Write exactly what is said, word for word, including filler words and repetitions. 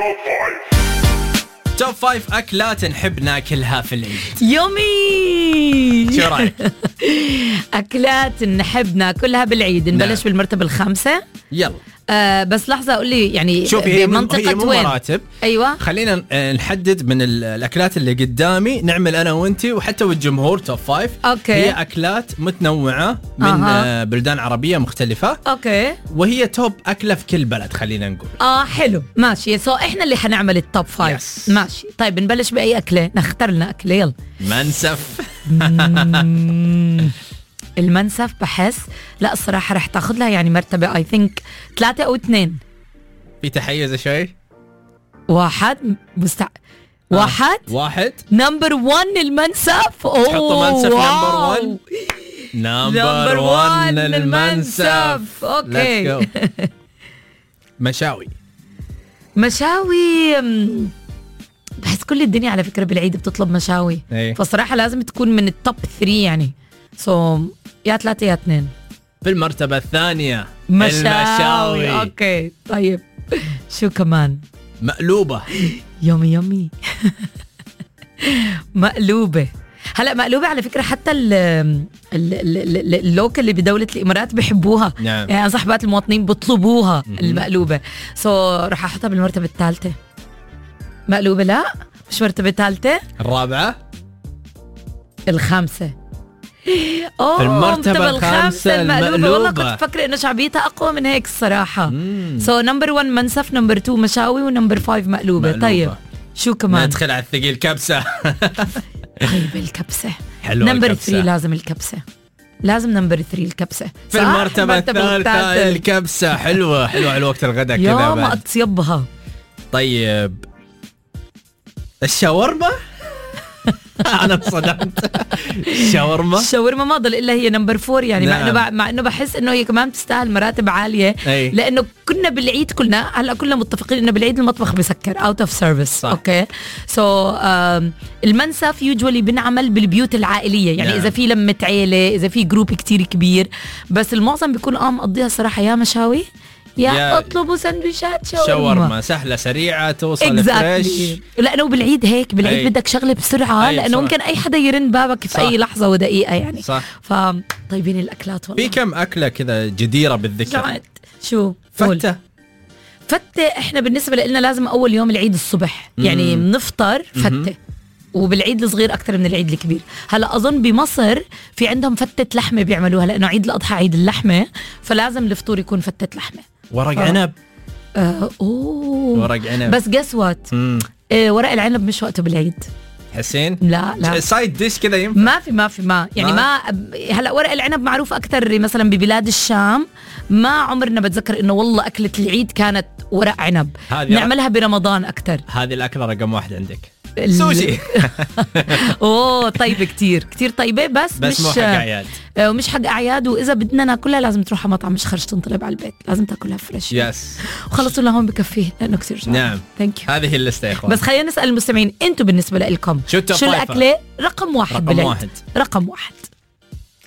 توب فايف أكلات نحب ناكلها في العيد. يومي شو رأيك؟ أكلات نحب ناكلها بالعيد. نبلش نعم. بالمرتبة الخامسة. يلا آه بس لحظة أقول لي يعني شوفي هي بمنطقة هي مو وين؟ مراتب. أيوة خلينا نحدد من الأكلات اللي قدامي، نعمل أنا وأنتي وحتى والجمهور توب فايف. أوكي. هي أكلات متنوعة من أها. بلدان عربية مختلفة. أوكي وهي توب أكلة في كل بلد خلينا نقول. آه حلو ماشي. سو إحنا اللي حنعمل التوب فايف. Yes. ماشي طيب نبلش بأي أكلة؟ نختار لنا أكلة يلا. منسف. المنسف بحس لا الصراحة رح تاخذ لها يعني مرتبة I think ثلاثة أو اثنين. في تحيز شوي. واحد مستع واحد آه. واحد نمبر ون المنسف. أوه تحطوا منسف نمبر واو. ون. نمبر نمبر ون ون المنسف. أوكي. Let's go. مشاوي. مشاوي م، بحس كل الدنيا على فكرة بالعيد بتطلب مشاوي. ايه. فصراحة لازم تكون من التوب ثري يعني. سو يا ثلاثة يا اثنين. في المرتبة الثانية مشاوي. المشاوي. أوكي طيب شو كمان؟ مقلوبة. يومي يومي. مقلوبة. هلا مقلوبة على فكرة حتى ال ال- ال- ال- اللوكل اللي بدولة الإمارات بيحبوها. نعم. يعني صاحبات المواطنين بيطلبوها المقلوبة. سو رح أحطها بالمرتبة الثالثة. مقلوبة لا مش مرتبة ثالثة. الرابعة الخامسة. أوه في المرتبة الخامسة المقلوبة. والله المقلوبة. كنت فكرة إنه شعبيتها أقوى من هيك الصراحة. مم. سو نمبر ون منسف، نمبر تو مشاوي، ونمبر فايف مقلوبة. مقلوبة. طيب شو كمان؟ ندخل على الثقيل كبسة. طيب الكبسة. حلوة نمبر الكبسة. ثري لازم الكبسة. لازم نمبر ثري الكبسة. في صح؟ المرتبة الثالثة الكبسة. حلوة حلوة على وقت الغداء كذا يا ما بعد. أطيبها. طيب الشاورما. أنا انصدمت. الشاورما. الشاورما ما ضل إلا هي نمبر فور يعني. نعم. مع إنه مع إنه بحس إنه هي كمان بتستاهل مراتب عالية. أي. لأنه كنا بالعيد كلنا هلا كلنا متفقين إنه بالعيد المطبخ بسكر out of service. أوكي سو المنسف يوجولي بنعمل بالبيوت العائلية يعني. نعم. إذا في لمة عيلة، إذا في جروب كتير كبير. بس المعظم بيكون آه مقضيها الصراحة يا مشاوي يا, يا يا اطلبوا سندويشات شاورما. شاورما سهلة سريعة توصل فريش. لأنه بالعيد هيك بالعيد أي. بدك شغلة بسرعة. أي لأنه بسرعة. ممكن أي حدا يرن بابك في صح. أي لحظة ودقيقة يعني. صح. فطيبين الأكلات والله. في كم أكلة كذا جديرة بالذكر. جعت. شو قول. فتة. فتة إحنا بالنسبة لنا لازم أول يوم العيد الصبح يعني بنفطر فتة. وبالعيد الصغير أكتر من العيد الكبير. هلا أظن بمصر في عندهم فتة لحمة بيعملوها لأنه عيد الأضحى عيد اللحمة. فلازم الفطور يكون فتة لحمة. ورق آه. عنب. آه أوه. ورق عنب. بس guess what مم. آه ورق العنب مش وقته بالعيد. حسين. لا لا سايد ديش كذا ينفع. ما في ما في ما يعني ما؟ ما هلا ورق العنب معروف اكثر مثلا ببلاد الشام. ما عمرنا بتذكر انه والله اكله العيد كانت ورق عنب. هذه نعملها برمضان اكثر. هذه الأكلة رقم واحد عندك. ال- سوشي. اوه طيبه كتير كتير طيبه. بس, بس مش مو حق أعياد. آه، ومش حق اعياد. واذا بدنا ناكلها لازم تروح على مطعم مش خرج تنطلب على البيت. لازم تاكلها فريش. يس. وخلصوا لهون بكفيه لانه كثير جوع. نعم. ثانك يو. هذه الليستة يا إخوان. بس خلينا نسال المستمعين انتم بالنسبه لكم شو التوب شو فايف؟ الاكله رقم واحد رقم بالعيد؟ واحد. رقم واحد